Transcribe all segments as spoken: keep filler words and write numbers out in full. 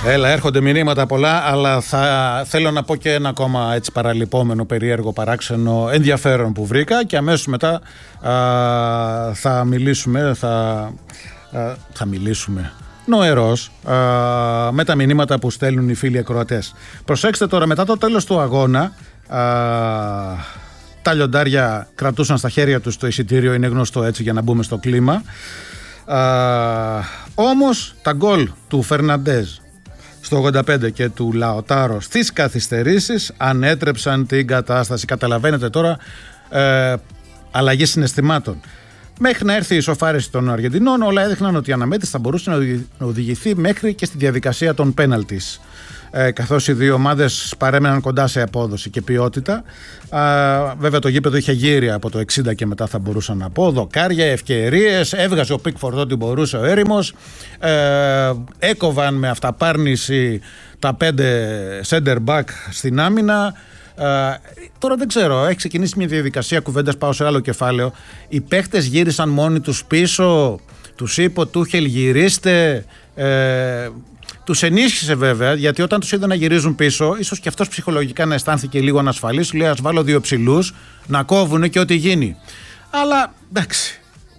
Έλα, έρχονται μηνύματα πολλά, αλλά θα θέλω να πω και ένα ακόμα έτσι παραλυπόμενο, περίεργο, παράξενο, ενδιαφέρον που βρήκα και αμέσως μετά α, θα μιλήσουμε, θα, α, θα μιλήσουμε νοερός α, με τα μηνύματα που στέλνουν οι φίλοι ακροατές. Προσέξτε τώρα, μετά το τέλος του αγώνα, α, τα λιοντάρια κρατούσαν στα χέρια τους το εισιτήριο, είναι γνωστό έτσι για να μπούμε στο κλίμα. Α, όμως τα γκολ του Φερναντέζ στο ογδόντα πέντε και του Λαοτάρο στις καθυστερήσεις ανέτρεψαν την κατάσταση. Καταλαβαίνετε τώρα, ε, αλλαγή συναισθημάτων. Μέχρι να έρθει η ισοφάριση των Αργεντινών, όλα έδειχναν ότι η αναμέτρηση θα μπορούσε να οδηγηθεί μέχρι και στη διαδικασία των πέναλτις. Ε, καθώς οι δύο ομάδες παρέμεναν κοντά σε απόδοση και ποιότητα. Ε, βέβαια το γήπεδο είχε γύρει από το εξήντα και μετά, θα μπορούσα να πω. Δοκάρια, ευκαιρίες, έβγαζε ο Πίκφορντ ό,τι μπορούσε ο έρημος. Ε, έκοβαν με αυταπάρνηση τα πέντε center back στην άμυνα. Ε, τώρα δεν ξέρω, έχει ξεκινήσει μια διαδικασία κουβέντας, πάω σε άλλο κεφάλαιο. Οι παίχτες γύρισαν μόνοι τους πίσω, τους είπε ο Τούχελ γυρίστε. Ε, Τους ενίσχυσε βέβαια, γιατί όταν τους είδε να γυρίζουν πίσω, ίσως και αυτός ψυχολογικά να αισθάνθηκε λίγο ανασφαλής. Λέει, ας βάλω δύο ψηλούς να κόβουνε και ό,τι γίνει. Αλλά εντάξει,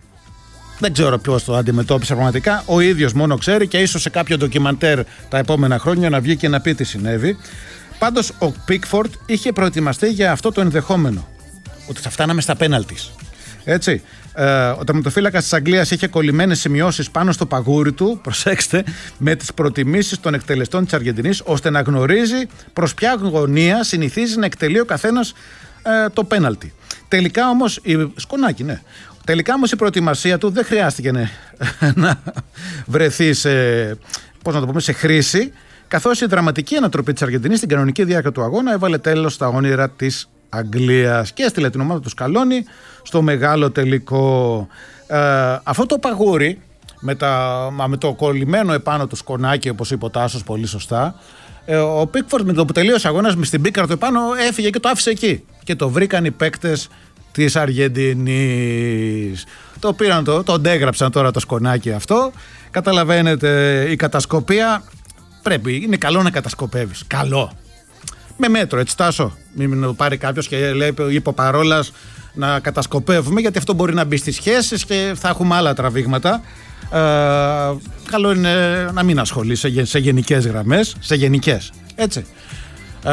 δεν ξέρω ποιος το αντιμετώπισε πραγματικά. Ο ίδιος μόνο ξέρει, και ίσως σε κάποιο ντοκιμαντέρ τα επόμενα χρόνια να βγει και να πει τι συνέβη. Πάντως ο Πίκφορντ είχε προετοιμαστεί για αυτό το ενδεχόμενο, ότι θα φτάναμε στα πέναλτις. Έτσι. Ε, ο τερματοφύλακας της Αγγλίας είχε κολλημένες σημειώσεις πάνω στο παγούρι του, προσέξτε, με τις προτιμήσεις των εκτελεστών της Αργεντινής, ώστε να γνωρίζει προς ποια γωνία συνηθίζει να εκτελεί ο καθένας ε, το πέναλτι. Τελικά όμως, η... σκονάκι, ναι. Τελικά όμως η προετοιμασία του δεν χρειάστηκε ναι, να βρεθεί σε, πώς να το πούμε, σε χρήση, καθώς η δραματική ανατροπή της Αργεντινής στην κανονική διάρκεια του αγώνα έβαλε τέλος στα όνειρα της Αγγλίας και έστειλε την ομάδα του Σκαλόνι στο μεγάλο τελικό. Ε, αυτό το παγούρι με, τα, με το κολλημένο επάνω του σκονάκι, όπως είπε ο Τάσος πολύ σωστά, ε, ο Πίκφορντ με το που τελείωσε αγώνας με στην πίκρα του επάνω έφυγε και το άφησε εκεί και το βρήκαν οι παίκτες της Αργεντινής. Το πήραν, το, το αντέγραψαν τώρα το σκονάκι αυτό. Καταλαβαίνετε, η κατασκοπία πρέπει, είναι καλό να κατασκοπεύεις, καλό. Με μέτρο, έτσι Τάσο. Μην πάρει κάποιος και λέει υπό παρόλας να κατασκοπεύουμε, γιατί αυτό μπορεί να μπει στις σχέσεις και θα έχουμε άλλα τραβήγματα. Ε, καλό είναι να μην ασχολείσαι σε γενικές γραμμές, σε γενικές, έτσι. Ε,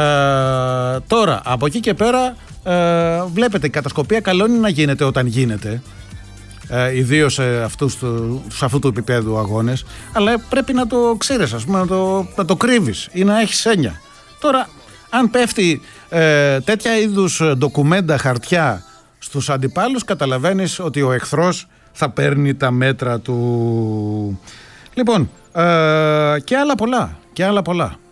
τώρα, από εκεί και πέρα, ε, βλέπετε, η κατασκοπία καλό είναι να γίνεται όταν γίνεται. Ε, ιδίως σε, αυτούς του, σε αυτού του επίπεδου αγώνες. Αλλά πρέπει να το ξέρεις, ας πούμε, να το, να το κρύβεις ή να έχεις έννοια. Τώρα, αν πέφτει ε, τέτοια είδους ντοκουμέντα, χαρτιά στους αντιπάλους, καταλαβαίνεις ότι ο εχθρός θα παίρνει τα μέτρα του. Λοιπόν, ε, και άλλα πολλά, και άλλα πολλά.